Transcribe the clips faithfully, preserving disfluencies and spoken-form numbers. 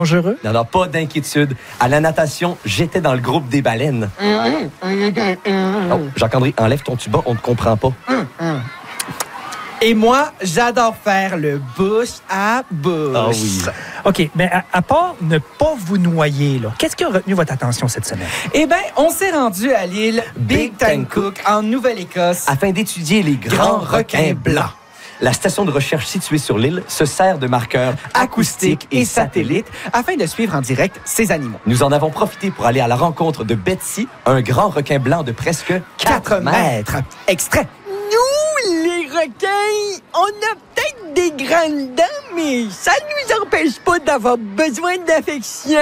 Dangereux? Non, non, pas d'inquiétude. À la natation, j'étais dans le groupe des baleines. Oh, Jacques-André, enlève ton tuba, on ne comprend pas. Et moi, j'adore faire le bouche à bouche. Ah oui. OK, mais à, à part ne pas vous noyer, là, qu'est-ce qui a retenu votre attention cette semaine? Eh bien, on s'est rendu à l'île Big Time Cook, en Nouvelle-Écosse. Afin d'étudier les grands Grands requins requins blancs. La station de recherche située sur l'île se sert de marqueurs acoustiques et satellites. afin de suivre en direct ces animaux. Nous en avons profité pour aller à la rencontre de Betsy, un grand requin blanc de presque quatre mètres. Extrait. Nous, les requins, on a peut-être des grandes dents, mais ça nous empêche pas d'avoir besoin d'affection.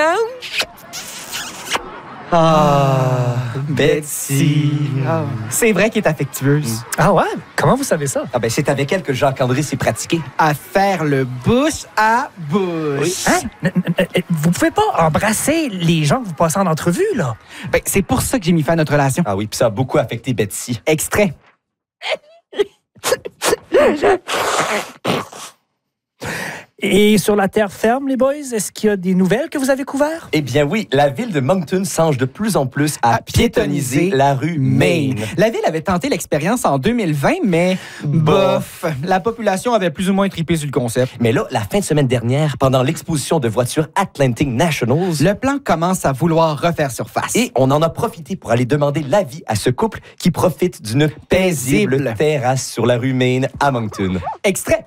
Ah, Betsy. Ah, c'est vrai qu'elle est affectueuse. Ah ouais? Comment vous savez ça? Ah ben, c'est avec elle que Jacques-André s'est pratiqué. À faire le bouche à bouche. Hein? N- n- n- Vous pouvez pas embrasser les gens que vous passez en entrevue, là? Ben, c'est pour ça que j'ai mis fin à notre relation. Ah oui, puis ça a beaucoup affecté Betsy. Extrait. Et sur la terre ferme, les boys, est-ce qu'il y a des nouvelles que vous avez couvertes? Eh bien oui, la ville de Moncton songe de plus en plus à, À piétoniser piétoniser la rue Main. La ville avait tenté l'expérience en deux mille vingt, mais bof. La population avait plus ou moins trippé sur le concept. Mais là, la fin de semaine dernière, pendant l'exposition de voitures Atlantic Nationals, Le plan commence à vouloir refaire surface. et on en a profité pour aller demander l'avis à ce couple qui profite d'une paisible Paisible. terrasse sur la rue Main à Moncton. Extrait.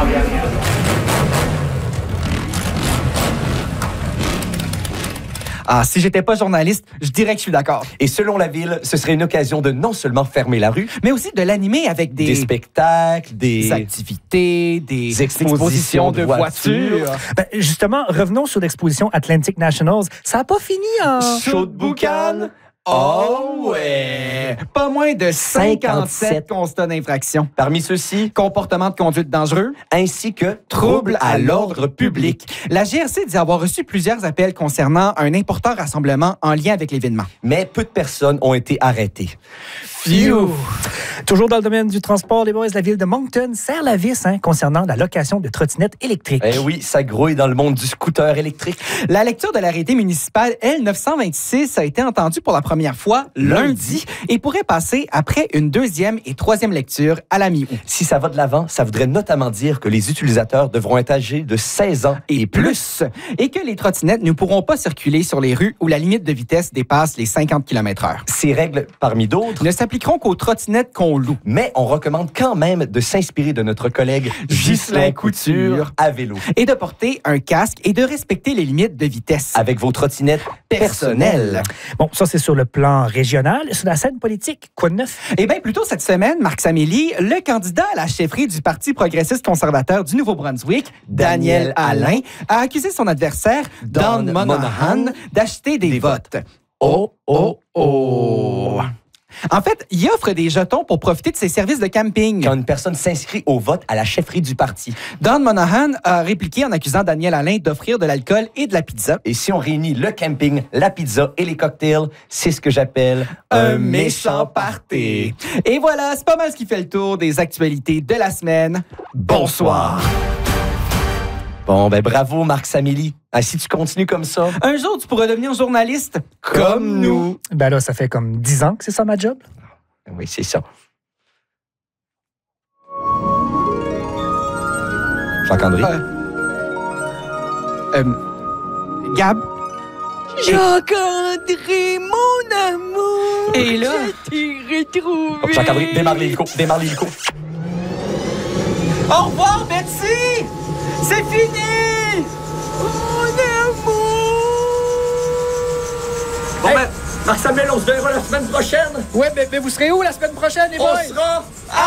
Ah, si j'étais pas journaliste, je dirais que je suis d'accord. Et selon la ville, ce serait une occasion de non seulement fermer la rue, Mais aussi de l'animer avec des, des, spectacles, des... des activités, des, des expositions de voitures. Ben, justement, revenons sur l'exposition Atlantic Nationals. Ça n'a pas fini en... Chaud de boucan. Oh ouais! Pas moins de cinquante-sept cinquante-sept constats d'infraction. Parmi ceux-ci, Comportement de conduite dangereux, ainsi que trouble à l'ordre public. La G R C dit avoir reçu plusieurs appels concernant un important rassemblement en lien avec l'événement. Mais peu de personnes ont été arrêtées. Phew! Toujours dans le domaine du transport, les boys, la ville de Moncton serre la vis hein, concernant la location de trottinettes électriques. Eh oui, ça grouille dans le monde du scooter électrique. La lecture de l'arrêté municipal L neuf cent vingt-six a été entendue pour la première fois lundi et pourrait passer après une deuxième et troisième lecture à la mi-août. Si ça va de l'avant, ça voudrait notamment dire que les utilisateurs devront être âgés de seize ans et, plus. Et que les trottinettes ne pourront pas circuler sur les rues où la limite de vitesse dépasse les cinquante kilomètres heure. Ces règles, parmi d'autres, Ne s'appliqueront qu'aux trottinettes qu'on loue. mais on recommande quand même de s'inspirer de notre collègue Ghislain Couture à vélo. Et de porter un casque et de respecter les limites de vitesse. Avec vos trottinettes personnelles. Bon, ça, c'est sur le plan régional. Sur la scène politique, quoi de neuf? Eh bien, plus tôt cette semaine, Marc Saméli, le candidat à la chefferie du Parti progressiste conservateur du Nouveau-Brunswick, Daniel Alain, a accusé son adversaire, Don Don Monahan, Monahan, d'acheter des, des votes. Oh, oh, oh. En fait, il offre des jetons pour profiter de ses services de camping. Quand une personne s'inscrit au vote à la chefferie du parti. Don Monahan a répliqué en accusant Daniel Alain d'offrir de l'alcool et de la pizza. Et si on réunit le camping, la pizza et les cocktails, c'est ce que j'appelle un méchant party. Et voilà, c'est pas mal ce qui fait le tour des actualités de la semaine. Bonsoir. Bon, ben bravo, Marc Saméli. Ah, si tu continues comme ça, Un jour, tu pourras devenir journaliste comme nous. Ben là, ça fait comme dix ans que c'est ça ma job. oui, c'est ça. Jacques-André? Euh, euh, Gab? Jacques-André, mon amour. Et là? Je t'ai retrouvé. Oh, Jacques-André, démarre l'hélico, démarre l'hélico. Au revoir, Betsy! C'est fini! Mon amour. Bon, ben, Marc Samuel, on se verra la semaine prochaine. Ouais, mais, mais vous serez où la semaine prochaine, les On sera